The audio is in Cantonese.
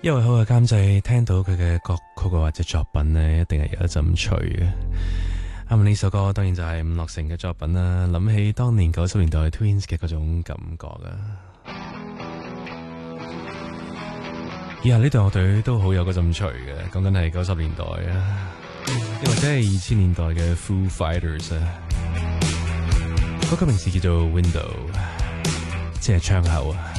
一位好嘅監製聽到佢嘅歌曲或者作品呢，一定係有一陣趣嘅。啱呢首歌當然就係伍樂城嘅作品啦，諗起當年90年代 Twins 嘅嗰種感覺啊。以下呢隊樂隊都好有嗰陣趣嘅，講緊係90年代啊，又或者係2000年代嘅 Foo Fighters 啊。歌曲名字叫做 Window， 即係窗口啊。